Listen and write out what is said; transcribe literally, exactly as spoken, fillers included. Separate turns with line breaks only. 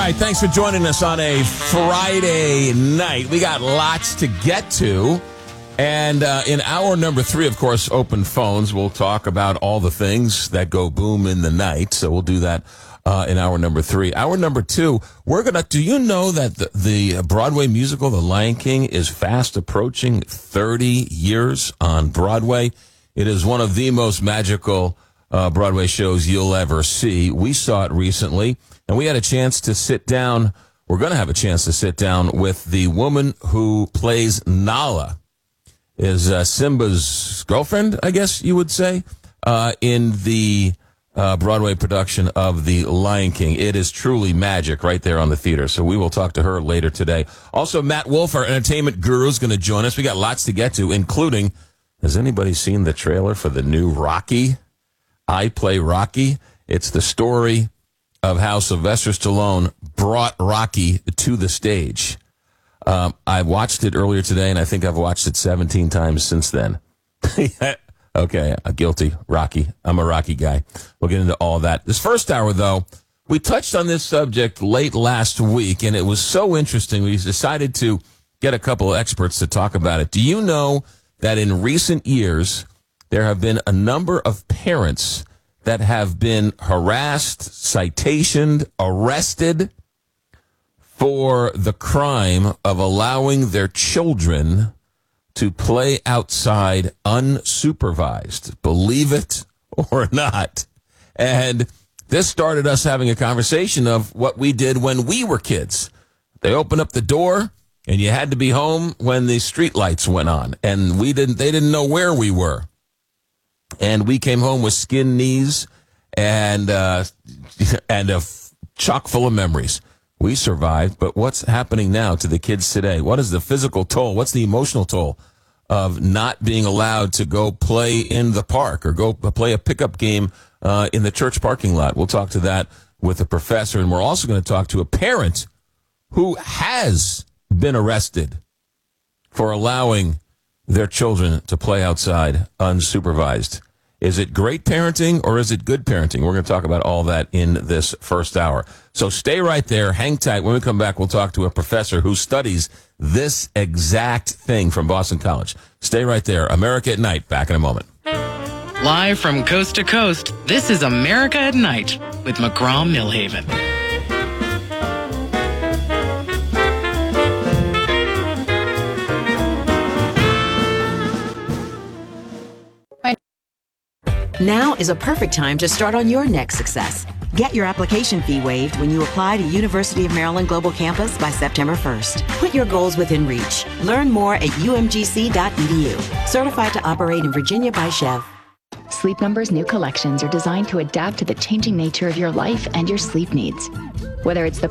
right, thanks for joining us on a Friday night. We got lots to get to. And uh, in hour number three, of course, open phones. We'll talk about all the things that go boom in the night. So we'll do that uh, in hour number three. Hour number two, we're going to, do you know that the, the Broadway musical, The Lion King, is fast approaching thirty years on Broadway? It is one of the most magical uh, Broadway shows you'll ever see. We saw it recently, and we had a chance to sit down. We're going to have a chance to sit down with the woman who plays Nala, is uh, Simba's girlfriend, I guess you would say, uh, in the uh, Broadway production of The Lion King. It is truly magic right there on the theater. So we will talk to her later today. Also, Matt Wolf, our entertainment guru, is going to join us. We got lots to get to, including, has anybody seen the trailer for the new Rocky? I Play Rocky. It's the story of how Sylvester Stallone brought Rocky to the stage. Um, I watched it earlier today, and I think I've watched it seventeen times since then. Okay, I'm guilty. Rocky. I'm a Rocky guy. We'll get into all that. This first hour, though, we touched on this subject late last week, and it was so interesting. We decided to get a couple of experts to talk about it. Do you know that in recent years, there have been a number of parents that have been harassed, citationed, arrested for the crime of allowing their children to play outside unsupervised, believe it or not. And this started us having a conversation of what we did when we were kids. They opened up the door, and you had to be home when the street lights went on, and we didn't. They didn't know where we were, and we came home with skinned knees and uh, and a f- chock full of memories. We survived, but what's happening now to the kids today? What is the physical toll? What's the emotional toll of not being allowed to go play in the park or go play a pickup game uh, in the church parking lot? We'll talk to that with a professor, and we're also going to talk to a parent who has been arrested for allowing their children to play outside unsupervised. Is it great parenting or is it good parenting? We're going to talk about all that in this first hour. So stay right there. Hang tight. When we come back, we'll talk to a professor who studies this exact thing from Boston College. Stay right there. America at Night. Back in a moment.
Live from coast to coast, this is America at Night with McGraw Millhaven.
Now is a perfect time to start on your next success. Get your application fee waived when you apply to University of Maryland Global Campus by September first. Put your goals within reach. Learn more at u m g c dot e d u. Certified to operate in Virginia by Chev.
Sleep Number's new collections are designed to adapt to the changing nature of your life and your sleep needs. Whether it's the